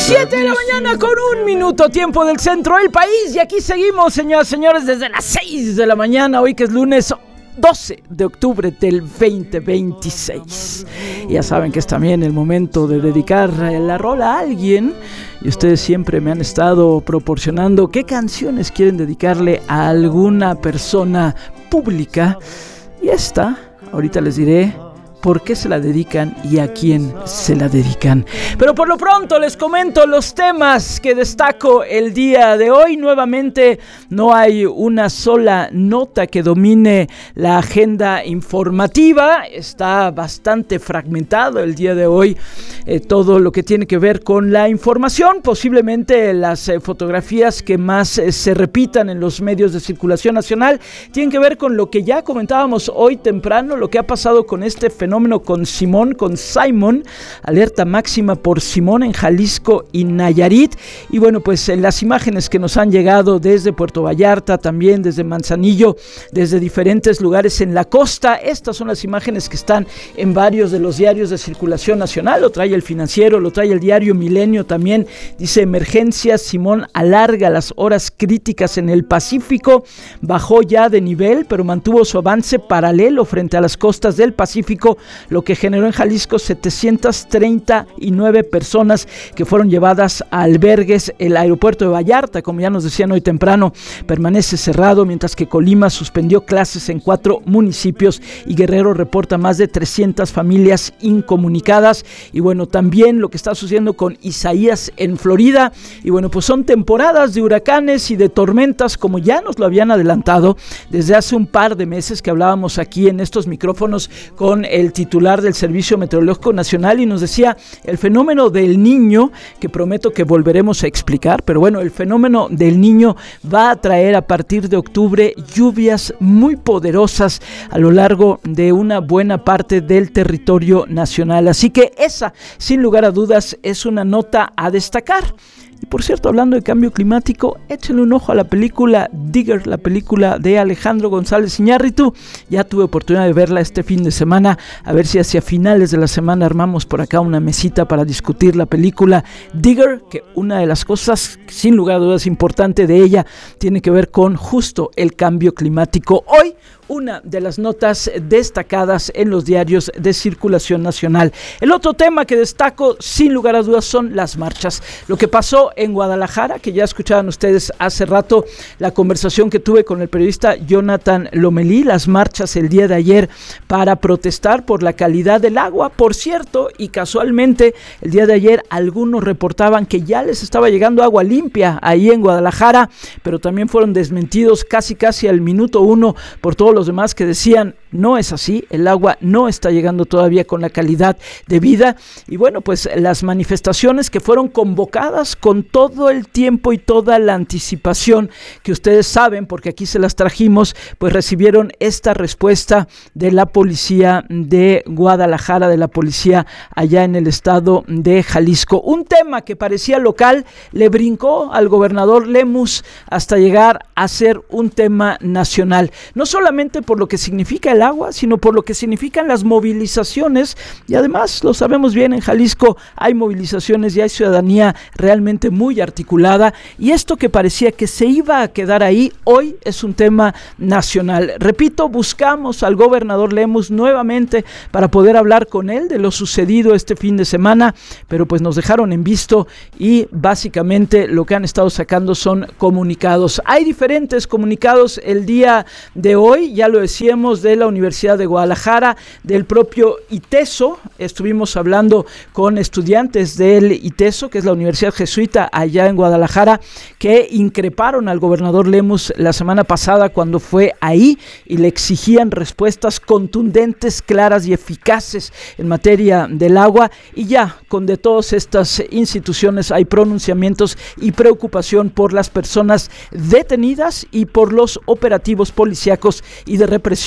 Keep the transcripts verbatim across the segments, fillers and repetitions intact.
Siete de la mañana con un minuto, tiempo del centro del país. Y aquí seguimos, señoras y señores, desde las seis de la mañana, hoy que es lunes doce de octubre del veinte veintiséis. Ya saben que es también el momento de dedicar la rola a alguien. Y ustedes siempre me han estado proporcionando qué canciones quieren dedicarle a alguna persona pública. Y esta, ahorita les diré por qué se la dedican y a quién se la dedican. Pero por lo pronto les comento los temas que destaco el día de hoy. Nuevamente no hay una sola nota que domine la agenda informativa. Está bastante fragmentado el día de hoy eh, todo lo que tiene que ver con la información. Posiblemente las eh, fotografías que más eh, se repitan en los medios de circulación nacional tienen que ver con lo que ya comentábamos hoy temprano, lo que ha pasado con este fenómeno fenómeno con Simón, con Simon, alerta máxima por Simón en Jalisco y Nayarit. Y bueno, pues en las imágenes que nos han llegado desde Puerto Vallarta, también desde Manzanillo, desde diferentes lugares en la costa, estas son las imágenes que están en varios de los diarios de circulación nacional. Lo trae El Financiero, lo trae el diario Milenio también. Dice: emergencia, Simón alarga las horas críticas en el Pacífico, bajó ya de nivel, pero mantuvo su avance paralelo frente a las costas del Pacífico, lo que generó en Jalisco setecientas treinta y nueve personas que fueron llevadas a albergues. El aeropuerto de Vallarta, como ya nos decían hoy temprano, permanece cerrado, mientras que Colima suspendió clases en cuatro municipios y Guerrero reporta más de trescientas familias incomunicadas. Y bueno, también lo que está sucediendo con Isaías en Florida. Y bueno, pues son temporadas de huracanes y de tormentas, como ya nos lo habían adelantado desde hace un par de meses que hablábamos aquí en estos micrófonos con el titular del Servicio Meteorológico Nacional, y nos decía el fenómeno del Niño, que prometo que volveremos a explicar, pero bueno, el fenómeno del Niño va a traer a partir de octubre lluvias muy poderosas a lo largo de una buena parte del territorio nacional, así que esa, sin lugar a dudas, es una nota a destacar. Y por cierto, hablando de cambio climático, échenle un ojo a la película Digger, la película de Alejandro González Iñárritu. Ya tuve oportunidad de verla este fin de semana, a ver si hacia finales de la semana armamos por acá una mesita para discutir la película Digger, que una de las cosas, sin lugar a dudas, importante de ella, tiene que ver con justo el cambio climático. Hoy, una de las notas destacadas en los diarios de circulación nacional. El otro tema que destaco, sin lugar a dudas, son las marchas. Lo que pasó en Guadalajara, que ya escuchaban ustedes hace rato la conversación que tuve con el periodista Jonathan Lomelí, las marchas el día de ayer para protestar por la calidad del agua. Por cierto, y casualmente, el día de ayer algunos reportaban que ya les estaba llegando agua limpia ahí en Guadalajara, pero también fueron desmentidos casi casi al minuto uno por todos los demás que decían: no es así, el agua no está llegando todavía con la calidad de vida. Y bueno, pues las manifestaciones que fueron convocadas con todo el tiempo y toda la anticipación que ustedes saben, porque aquí se las trajimos, pues recibieron esta respuesta de la policía de Guadalajara, de la policía allá en el estado de Jalisco. Un tema que parecía local le brincó al gobernador Lemus hasta llegar a ser un tema nacional. No solamente por lo que significa el agua, sino por lo que significan las movilizaciones. Y además, lo sabemos bien, en Jalisco hay movilizaciones y hay ciudadanía realmente muy articulada, y esto que parecía que se iba a quedar ahí, hoy es un tema nacional. Repito, buscamos al gobernador Lemus nuevamente para poder hablar con él de lo sucedido este fin de semana, pero pues nos dejaron en visto y básicamente lo que han estado sacando son comunicados. Hay diferentes comunicados el día de hoy, ya lo decíamos, de la Universidad de Guadalajara, del propio ITESO. Estuvimos hablando con estudiantes del ITESO, que es la Universidad Jesuita allá en Guadalajara, que increparon al gobernador Lemus la semana pasada cuando fue ahí y le exigían respuestas contundentes, claras y eficaces en materia del agua. Y ya con de todas estas instituciones hay pronunciamientos y preocupación por las personas detenidas y por los operativos policíacos y de represión a la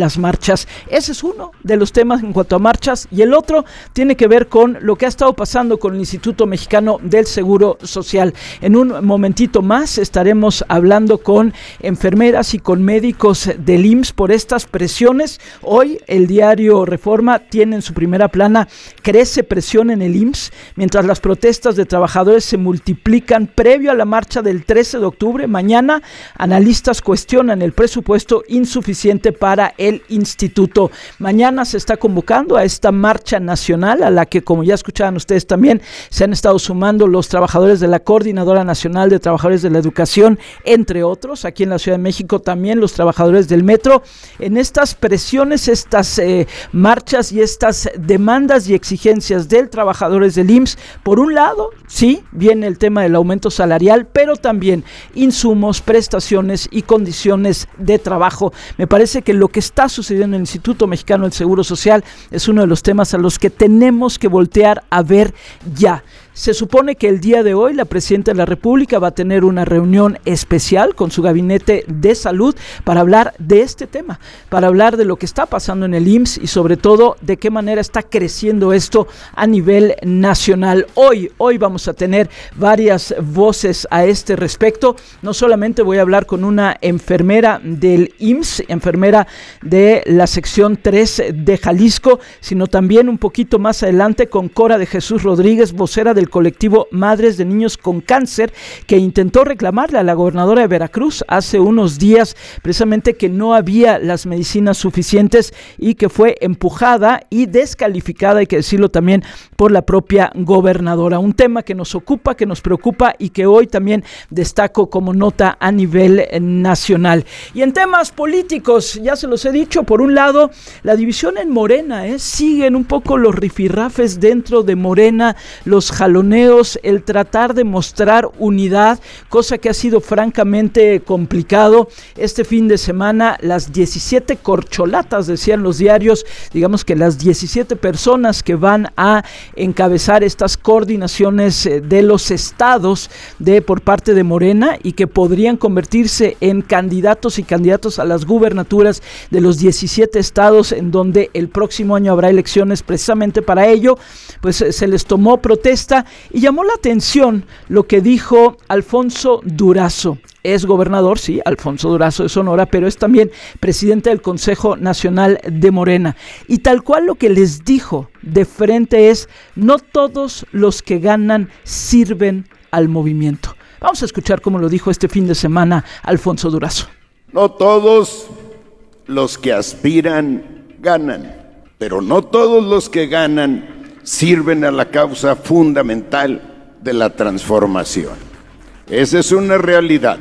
las marchas. Ese es uno de los temas en cuanto a marchas, y el otro tiene que ver con lo que ha estado pasando con el Instituto Mexicano del Seguro Social. En un momentito más estaremos hablando con enfermeras y con médicos del I M S S por estas presiones. Hoy el diario Reforma tiene en su primera plana: crece presión en el I M S S, mientras las protestas de trabajadores se multiplican previo a la marcha del trece de octubre. Mañana analistas cuestionan el presupuesto insuficiente para el instituto. Mañana se está convocando a esta marcha nacional, a la que, como ya escuchaban ustedes también, se han estado sumando los trabajadores de la Coordinadora Nacional de Trabajadores de la Educación, entre otros. Aquí en la Ciudad de México también los trabajadores del metro. En estas presiones, estas eh, marchas y estas demandas y exigencias del trabajadores del I M S S, por un lado, sí, viene el tema del aumento salarial, pero también insumos, prestaciones y condiciones de trabajo. Me parece que lo que está sucediendo en el Instituto Mexicano del Seguro Social es uno de los temas a los que tenemos que voltear a ver ya. Se supone que el día de hoy la Presidenta de la República va a tener una reunión especial con su gabinete de salud para hablar de este tema, para hablar de lo que está pasando en el I M S S y sobre todo de qué manera está creciendo esto a nivel nacional. Hoy, hoy vamos a tener varias voces a este respecto. No solamente voy a hablar con una enfermera del I M S S, enfermera de la sección tres de Jalisco, sino también un poquito más adelante con Cora de Jesús Rodríguez, vocera del colectivo Madres de Niños con Cáncer, que intentó reclamarle a la gobernadora de Veracruz hace unos días precisamente que no había las medicinas suficientes y que fue empujada y descalificada, hay que decirlo también, por la propia gobernadora. Un tema que nos ocupa, que nos preocupa y que hoy también destaco como nota a nivel nacional. Y en temas políticos, ya se los he dicho, por un lado, la división en Morena, ¿eh? siguen un poco los rifirrafes dentro de Morena, los jaloneos, el tratar de mostrar unidad, cosa que ha sido francamente complicado. Este fin de semana, las diecisiete corcholatas, decían los diarios, digamos que las diecisiete personas que van a encabezar estas coordinaciones de los estados de por parte de Morena y que podrían convertirse en candidatos y candidatos a las gubernaturas de los diecisiete estados en donde el próximo año habrá elecciones precisamente para ello, pues se les tomó protesta. Y llamó la atención lo que dijo Alfonso Durazo. Es gobernador, sí, Alfonso Durazo de Sonora, pero es también presidente del Consejo Nacional de Morena. Y tal cual lo que les dijo de frente es: no todos los que ganan sirven al movimiento. Vamos a escuchar cómo lo dijo este fin de semana Alfonso Durazo. No todos los que aspiran ganan, pero no todos los que ganan sirven a la causa fundamental de la transformación. Esa es una realidad.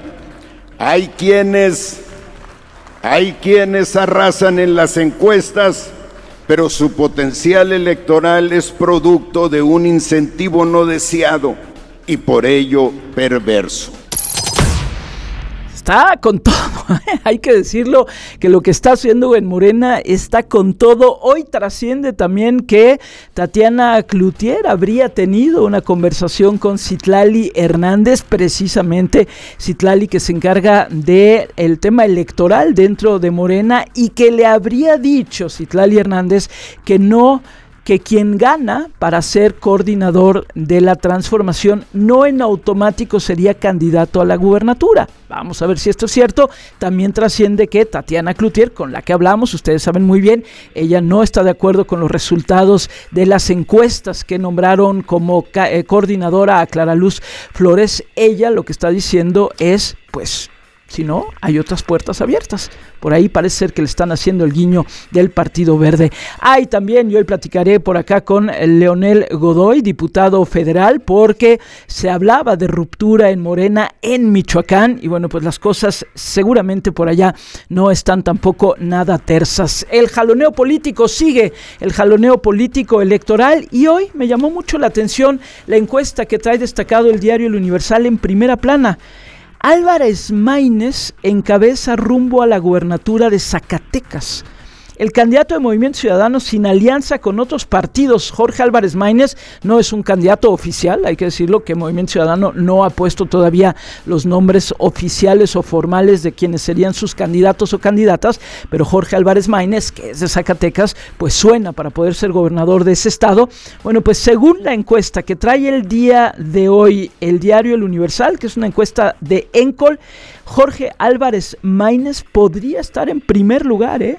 Hay quienes, hay quienes arrasan en las encuestas, pero su potencial electoral es producto de un incentivo no deseado y por ello perverso. Está con todo, hay que decirlo, que lo que está haciendo en Morena está con todo. Hoy trasciende también que Tatiana Cloutier habría tenido una conversación con Citlali Hernández, precisamente Citlali, que se encarga del tema electoral dentro de Morena, y que le habría dicho Citlali Hernández que no que quien gana para ser coordinador de la transformación no en automático sería candidato a la gubernatura. Vamos a ver si esto es cierto. También trasciende que Tatiana Cloutier, con la que hablamos, ustedes saben muy bien, ella no está de acuerdo con los resultados de las encuestas que nombraron como eh, coordinadora a Clara Luz Flores. Ella lo que está diciendo es, pues, si no, hay otras puertas abiertas. Por ahí parece ser que le están haciendo el guiño del Partido Verde. Hay también, y hoy platicaré por acá con Leonel Godoy, diputado federal, porque se hablaba de ruptura en Morena en Michoacán, y bueno, pues las cosas seguramente por allá no están tampoco nada tersas. El jaloneo político sigue, el jaloneo político electoral, y hoy me llamó mucho la atención la encuesta que trae destacado el diario El Universal en primera plana. Álvarez Maínez encabeza rumbo a la gubernatura de Zacatecas. El candidato de Movimiento Ciudadano sin alianza con otros partidos, Jorge Álvarez Maínez, no es un candidato oficial, hay que decirlo que Movimiento Ciudadano no ha puesto todavía los nombres oficiales o formales de quienes serían sus candidatos o candidatas, pero Jorge Álvarez Maínez, que es de Zacatecas, pues suena para poder ser gobernador de ese estado. Bueno, pues según la encuesta que trae el día de hoy el diario El Universal, que es una encuesta de Encol, Jorge Álvarez Maínez podría estar en primer lugar, ¿eh?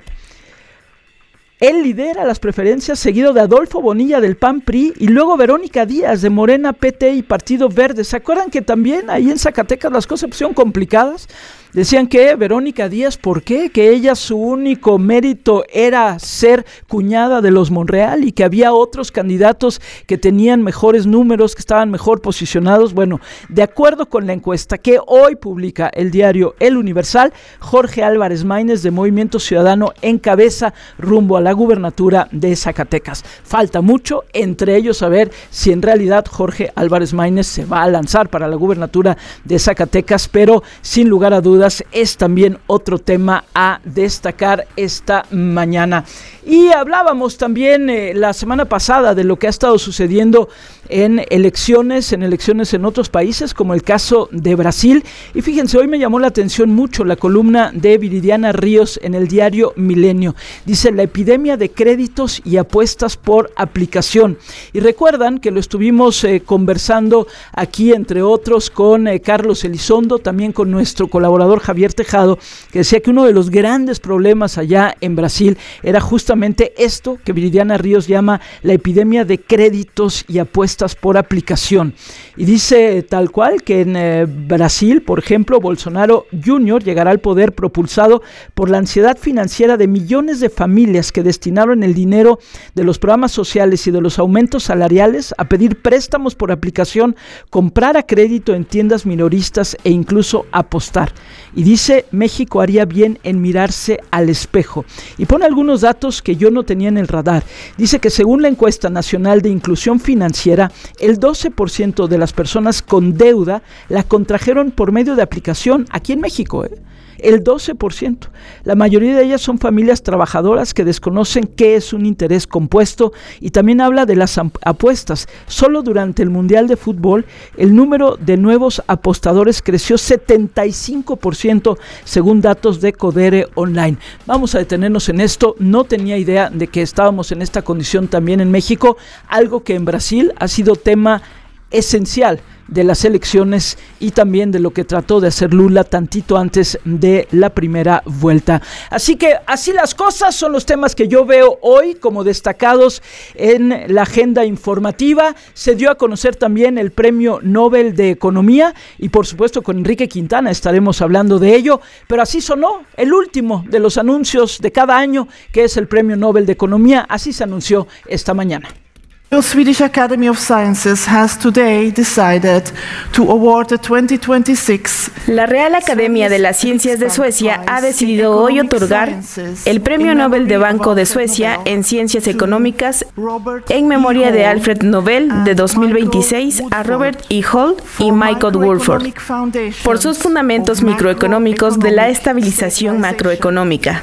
Él lidera las preferencias, seguido de Adolfo Bonilla del P A N P R I y luego Verónica Díaz de Morena, P T y Partido Verde. ¿Se acuerdan que también ahí en Zacatecas las cosas se pusieron complicadas? Decían que Verónica Díaz, ¿por qué? Que ella su único mérito era ser cuñada de los Monreal y que había otros candidatos que tenían mejores números, que estaban mejor posicionados. Bueno, de acuerdo con la encuesta que hoy publica el diario El Universal, Jorge Álvarez Maínez de Movimiento Ciudadano encabeza rumbo a la gubernatura de Zacatecas. Falta mucho, entre ellos saber si en realidad Jorge Álvarez Maínez se va a lanzar para la gubernatura de Zacatecas, pero sin lugar a dudas es también otro tema a destacar esta mañana. Y hablábamos también eh, la semana pasada de lo que ha estado sucediendo en elecciones, en elecciones en otros países, como el caso de Brasil. Y fíjense, hoy me llamó la atención mucho la columna de Viridiana Ríos en el diario Milenio. Dice: la epidemia de créditos y apuestas por aplicación. Y recuerdan que lo estuvimos eh, conversando aquí, entre otros, con eh, Carlos Elizondo, también con nuestro colaborador Javier Tejado, que decía que uno de los grandes problemas allá en Brasil era justamente esto que Viridiana Ríos llama la epidemia de créditos y apuestas por aplicación. Y dice tal cual que en eh, Brasil, por ejemplo, Bolsonaro junior llegará al poder propulsado por la ansiedad financiera de millones de familias que destinaron el dinero de los programas sociales y de los aumentos salariales a pedir préstamos por aplicación, comprar a crédito en tiendas minoristas e incluso apostar. Y dice: México haría bien en mirarse al espejo. Y pone algunos datos que yo no tenía en el radar. Dice que según la encuesta nacional de inclusión financiera, el doce por ciento de las personas con deuda la contrajeron por medio de aplicación aquí en México, ¿eh? El doce por ciento. La mayoría de ellas son familias trabajadoras que desconocen qué es un interés compuesto, y también habla de las apuestas. Solo durante el Mundial de Fútbol, el número de nuevos apostadores creció setenta y cinco por ciento según datos de Codere Online. Vamos a detenernos en esto. No tenía idea de que estábamos en esta condición también en México, algo que en Brasil ha sido tema esencial de las elecciones y también de lo que trató de hacer Lula tantito antes de la primera vuelta. Así que así las cosas, son los temas que yo veo hoy como destacados en la agenda informativa. Se dio a conocer también el Premio Nobel de Economía y por supuesto con Enrique Quintana estaremos hablando de ello, pero así sonó el último de los anuncios de cada año, que es el Premio Nobel de Economía. Así se anunció esta mañana. The Swedish Academy of Sciences has today decided to award the twenty twenty-six. La Real Academia de las Ciencias de Suecia ha decidido hoy otorgar el Premio Nobel de Banco de Suecia en Ciencias Económicas en memoria de Alfred Nobel de dos mil veintiséis a Robert E. Hall y Michael Wolford por sus fundamentos microeconómicos de la estabilización macroeconómica.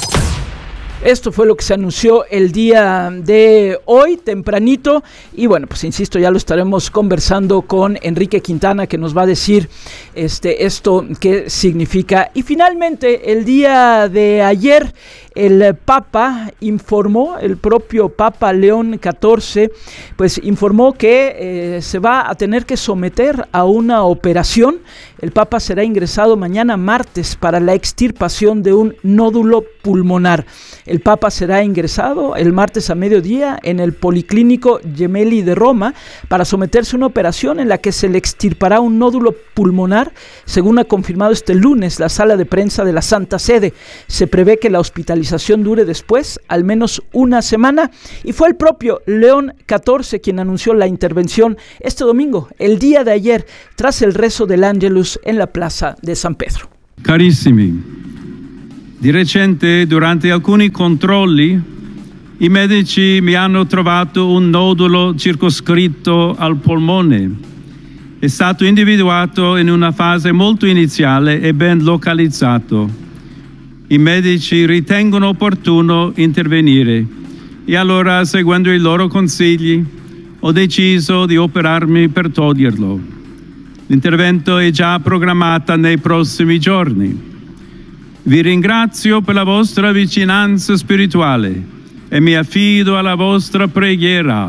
Esto fue lo que se anunció el día de hoy, tempranito, y bueno, pues insisto, ya lo estaremos conversando con Enrique Quintana, que nos va a decir este, esto qué significa. Y finalmente, el día de ayer, el Papa informó, el propio Papa León catorce, pues informó que eh, se va a tener que someter a una operación. El Papa será ingresado mañana martes para la extirpación de un nódulo pulmonar. El Papa será ingresado el martes a mediodía en el Policlínico Gemelli de Roma para someterse a una operación en la que se le extirpará un nódulo pulmonar, según ha confirmado este lunes la sala de prensa de la Santa Sede. Se prevé que la hospitalización dure después al menos una semana, y fue el propio León catorce quien anunció la intervención este domingo, el día de ayer, tras el rezo del Ángelus en la plaza de San Pedro. Carissimi, di recente durante alcuni controlli i medici mi hanno trovato un nodulo circoscritto al polmone. È stato individuato in una fase molto iniziale e ben localizzato. I medici ritengono opportuno intervenire e allora, seguendo i loro consigli, ho deciso di operarmi per toglierlo. L'intervento è già programmato nei prossimi giorni. Vi ringrazio per la vostra vicinanza spirituale e mi affido alla vostra preghiera.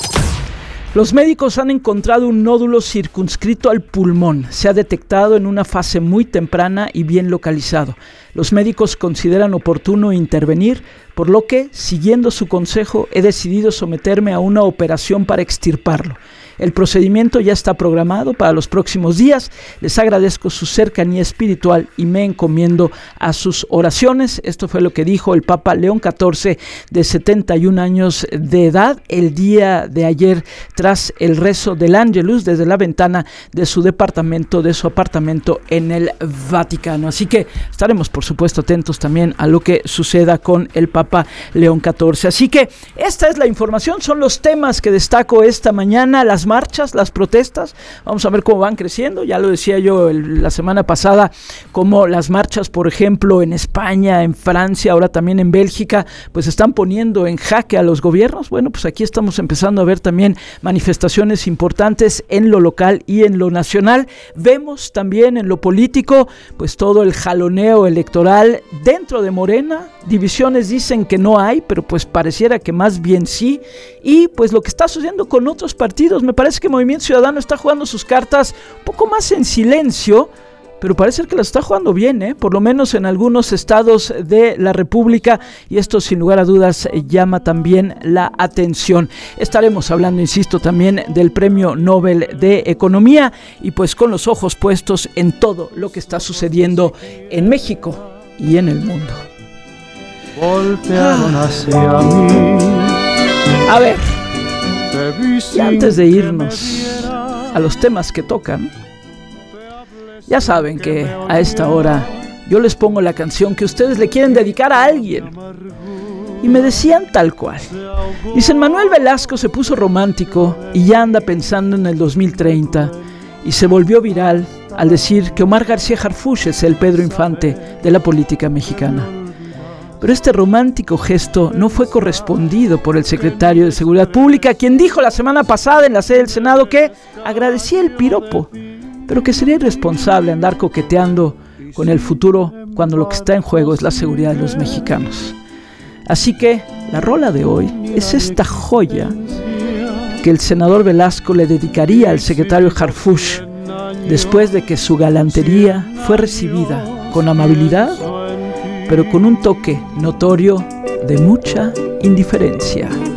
Los médicos han encontrado un nódulo circunscrito al pulmón. Se ha detectado en una fase muy temprana y bien localizado. Los médicos consideran oportuno intervenir, por lo que, siguiendo su consejo, he decidido someterme a una operación para extirparlo. El procedimiento ya está programado para los próximos días. Les agradezco su cercanía espiritual y me encomiendo a sus oraciones. Esto fue lo que dijo el Papa León catorce, de setenta y un años de edad, el día de ayer, tras el rezo del Ángelus desde la ventana de su departamento, de su apartamento en el Vaticano. Así que estaremos, por supuesto, atentos también a lo que suceda con el Papa León catorce. Así que esta es la información, son los temas que destaco esta mañana. Las marchas, las protestas, vamos a ver cómo van creciendo. Ya lo decía yo el, la semana pasada, como las marchas, por ejemplo, en España, en Francia, ahora también en Bélgica, pues están poniendo en jaque a los gobiernos. Bueno, pues aquí estamos empezando a ver también manifestaciones importantes en lo local y en lo nacional. Vemos también en lo político, pues todo el jaloneo electoral dentro de Morena. Divisiones dicen que no hay, pero pues pareciera que más bien sí. Y pues lo que está sucediendo con otros partidos, me parece que Movimiento Ciudadano está jugando sus cartas un poco más en silencio, pero parece que las está jugando bien, ¿eh? Por lo menos en algunos estados de la República, y esto sin lugar a dudas llama también la atención. Estaremos hablando, insisto, también del Premio Nobel de Economía, y pues con los ojos puestos en todo lo que está sucediendo en México y en el mundo. Voltearon hacia mí. A ver, y antes de irnos a los temas que tocan, ya saben que a esta hora yo les pongo la canción que ustedes le quieren dedicar a alguien. Y me decían tal cual. Dicen, Manuel Velasco se puso romántico y ya anda pensando en el dos mil treinta. Y se volvió viral al decir que Omar García Harfuch es el Pedro Infante de la política mexicana. Pero este romántico gesto no fue correspondido por el secretario de Seguridad Pública, quien dijo la semana pasada en la sede del Senado que agradecía el piropo, pero que sería irresponsable andar coqueteando con el futuro cuando lo que está en juego es la seguridad de los mexicanos. Así que la rola de hoy es esta joya que el senador Velasco le dedicaría al secretario Harfuch después de que su galantería fue recibida con amabilidad, pero con un toque notorio de mucha indiferencia.